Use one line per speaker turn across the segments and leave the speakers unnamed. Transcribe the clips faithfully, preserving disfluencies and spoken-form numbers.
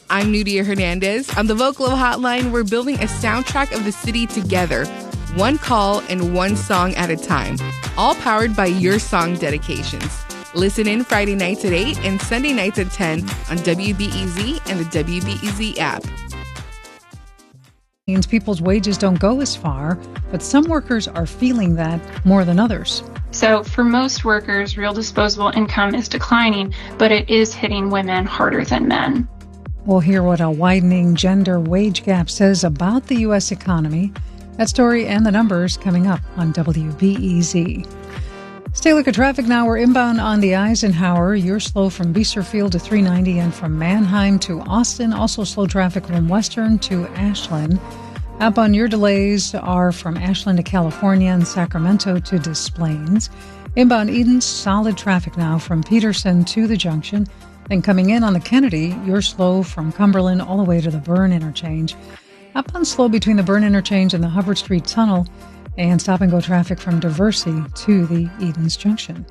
I'm Nudia Hernandez. On the Vocalo Hotline, we're building a soundtrack of the city together, one call and one song at a time, all powered by your song dedications. Listen in Friday nights at eight and Sunday nights at ten on W B E Z and the W B E Z app.
Means people's wages don't go as far, but some workers are feeling that more than others.
So for most workers, real disposable income is declining, but it is hitting women harder than men.
We'll hear what a widening gender wage gap says about the U S economy. That story and the numbers coming up on W B E Z. Stay look at traffic now. We're inbound on the Eisenhower. You're slow from Biesterfield to three ninety and from Manheim to Austin. Also slow traffic from Western to Ashland. Up on your delays are from Ashland to California and Sacramento to Des Plaines. Inbound Eden, solid traffic now from Peterson to the junction. Then coming in on the Kennedy, you're slow from Cumberland all the way to the Byrne interchange. Up on slow between the Byrne interchange and the Hubbard Street tunnel. And stop-and-go traffic from Diversey to the Edens Junction.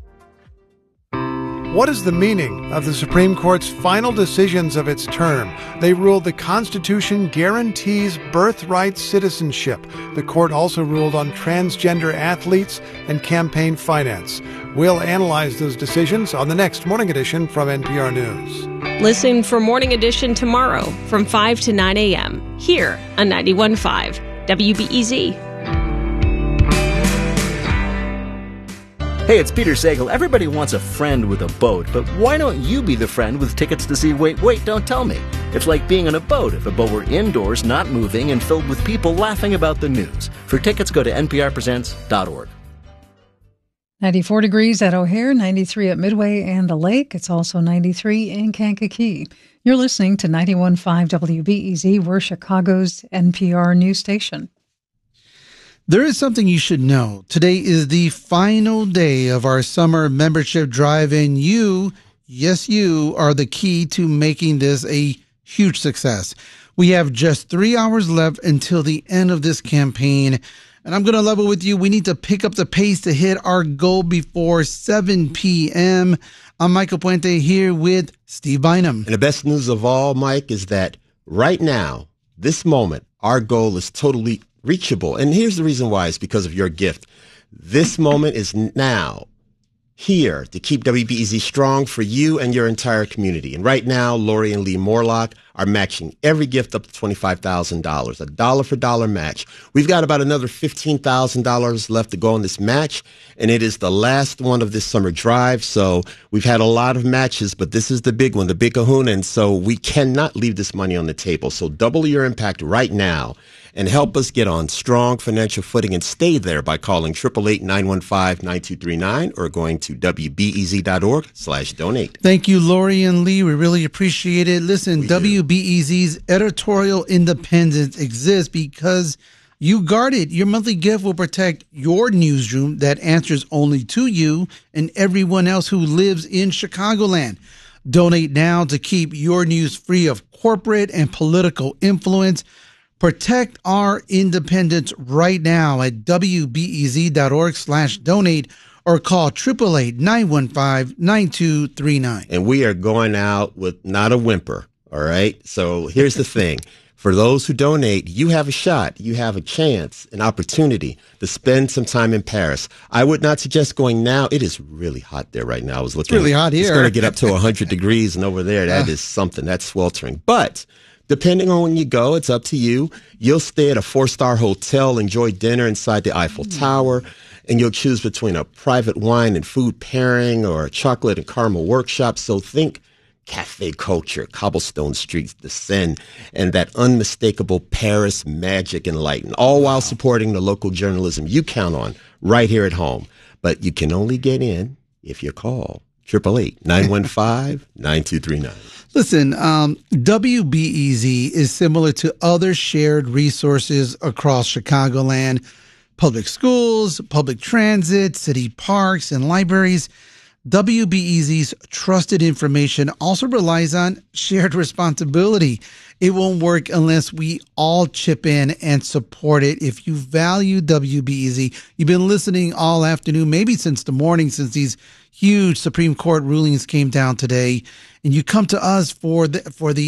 What is the meaning of the Supreme Court's final decisions of its term? They ruled the Constitution guarantees birthright citizenship. The court also ruled on transgender athletes and campaign finance. We'll analyze those decisions on the next Morning Edition from N P R News.
Listen for Morning Edition tomorrow from five to nine a.m. here on ninety-one point five W B E Z.
Hey, it's Peter Sagal. Everybody wants a friend with a boat, but why don't you be the friend with tickets to see Wait, Wait, Don't Tell Me? It's like being on a boat if a boat were indoors, not moving, and filled with people laughing about the news. For tickets, go to N P R presents dot org.
ninety-four degrees at O'Hare, ninety-three at Midway and the Lake. It's also ninety-three in Kankakee. You're listening to ninety-one point five W B E Z. We're Chicago's N P R news station.
There is something you should know. Today is the final day of our summer membership drive, and you, yes, you, are the key to making this a huge success. We have just three hours left until the end of this campaign, and I'm going to level with you. We need to pick up the pace to hit our goal before seven p.m. I'm Michael Puente here with Steve Bynum.
And the best news of all, Mike, is that right now, this moment, our goal is totally reachable. And here's the reason why. It's because of your gift. This moment is now here to keep W B E Z strong for you and your entire community. And right now, Lori and Lee Morlock are matching every gift up to twenty-five thousand dollars, a dollar for dollar match. We've got about another fifteen thousand dollars left to go on this match, and it is the last one of this summer drive. So we've had a lot of matches, but this is the big one, the big kahuna, and so we cannot leave this money on the table. So double your impact right now and help us get on strong financial footing and stay there by calling eight eight eight, nine one five, nine two three nine or going to W B E Z dot org slash donate.
Thank you, Lori and Lee. We really appreciate it. Listen, W B E Z's editorial independence exists because you guard it. Your monthly gift will protect your newsroom that answers only to you and everyone else who lives in Chicagoland. Donate now to keep your news free of corporate and political influence. Protect our independence right now at W B E Z dot org slash donate or call eight eight eight, nine one five, nine two three nine.
And we are going out with not a whimper, all right? So here's the thing. For those who donate, you have a shot. You have a chance, an opportunity to spend some time in Paris. I would not suggest going now. It is really hot there right now. I was looking.
It's really hot here.
It's going to get up to one hundred degrees, and over there, that
uh.
is something. That's sweltering. But depending on when you go, it's up to you. You'll stay at a four-star hotel, enjoy dinner inside the Eiffel mm. Tower, and you'll choose between a private wine and food pairing or a chocolate and caramel workshop. So think cafe culture, cobblestone streets, the Seine, and that unmistakable Paris magic and light, and all wow. while supporting the local journalism you count on right here at home. But you can only get in if you call eight eight eight, nine one five, nine two three nine.
Listen, um, W B E Z is similar to other shared resources across Chicagoland. Public schools, public transit, city parks, and libraries. W B E Z's trusted information also relies on shared responsibility. It won't work unless we all chip in and support it. If you value W B E Z, you've been listening all afternoon, maybe since the morning, since these huge Supreme Court rulings came down today, and you come to us for the, for the